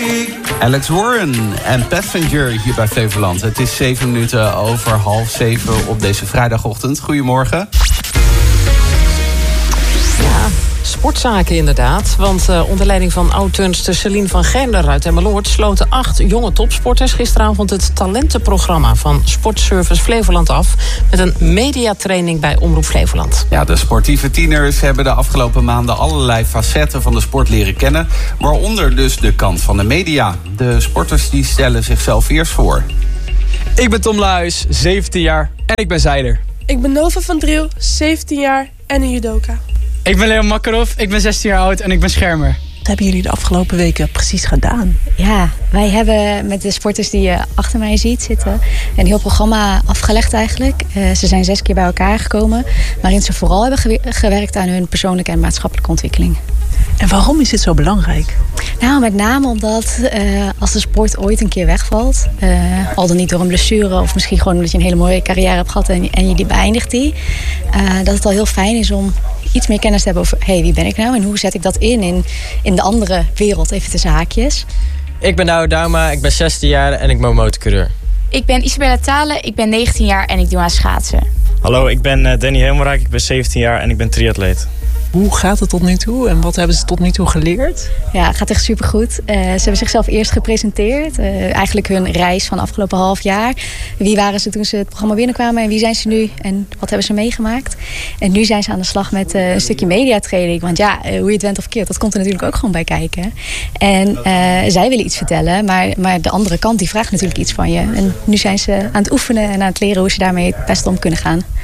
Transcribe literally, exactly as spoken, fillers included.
Alex Warren en Passenger hier bij Flevoland. Het is zeven minuten over half zeven op deze vrijdagochtend. Goedemorgen. Ja, sportzaken inderdaad. Want uh, onder leiding van oud-turnster Celine van Gerler uit Emmeloord sloten acht jonge topsporters gisteravond het talentenprogramma van Sportservice Flevoland af met een mediatraining bij Omroep Flevoland. Ja, de sportieve tieners hebben de afgelopen maanden allerlei facetten van de sport leren kennen, waaronder dus de kant van de media. De sporters die stellen zichzelf eerst voor. Ik ben Tom Luijs, zeventien jaar en ik ben zeiler. Ik ben Nova van Driel, zeventien jaar en een judoka. Ik ben Leon Makarov, ik ben zestien jaar oud en ik ben schermer. Wat hebben jullie de afgelopen weken precies gedaan? Ja, wij hebben met de sporters die je achter mij ziet zitten een heel programma afgelegd eigenlijk. Uh, ze zijn zes keer bij elkaar gekomen, waarin ze vooral hebben gewer- gewerkt aan hun persoonlijke en maatschappelijke ontwikkeling. En waarom is dit zo belangrijk? Nou, met name omdat uh, als de sport ooit een keer wegvalt, uh, al dan niet door een blessure of misschien gewoon omdat je een hele mooie carrière hebt gehad en, en je die beëindigt die, uh, dat het al heel fijn is om iets meer kennis te hebben over, hé, hey, wie ben ik nou en hoe zet ik dat in, in in de andere wereld, even tussen haakjes. Ik ben Douwe Dauma, ik ben zestien jaar en ik ben motorcoureur. Ik ben Isabella Thalen, ik ben negentien jaar en ik doe aan schaatsen. Hallo, ik ben Danny Hemelrijk, ik ben zeventien jaar en ik ben triatleet. Hoe gaat het tot nu toe en wat hebben ze tot nu toe geleerd? Ja, het gaat echt supergoed. Uh, ze hebben zichzelf eerst gepresenteerd. Uh, eigenlijk hun reis van de afgelopen half jaar. Wie waren ze toen ze het programma binnenkwamen en wie zijn ze nu en wat hebben ze meegemaakt? En nu zijn ze aan de slag met uh, een stukje mediatraining. Want ja, uh, hoe je het went of keert, dat komt er natuurlijk ook gewoon bij kijken. En uh, zij willen iets vertellen, maar, maar de andere kant die vraagt natuurlijk iets van je. En nu zijn ze aan het oefenen en aan het leren hoe ze daarmee het best om kunnen gaan.